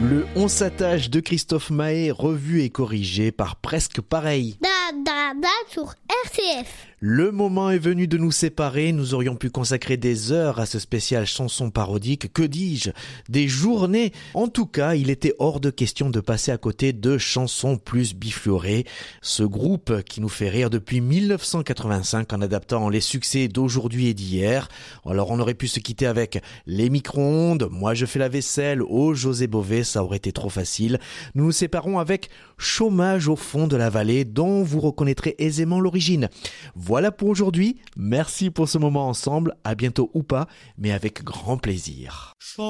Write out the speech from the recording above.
Le On s'attache de Christophe Mahé, revu et corrigé par Presque Pareil. Sur RCF. Le moment est venu de nous séparer. Nous aurions pu consacrer des heures à ce spécial chanson parodique. Que dis-je? Des journées. En tout cas, il était hors de question de passer à côté de chansons plus bifurées. Ce groupe qui nous fait rire depuis 1985 en adaptant les succès d'aujourd'hui et d'hier. Alors on aurait pu se quitter avec Les micro-ondes, Moi je fais la vaisselle, Oh José Bové, ça aurait été trop facile. Nous nous séparons avec Chômage au fond de la vallée, dont vous reconnaîtrez aisément l'origine. Voilà pour aujourd'hui. Merci pour ce moment ensemble. À bientôt ou pas, mais avec grand plaisir.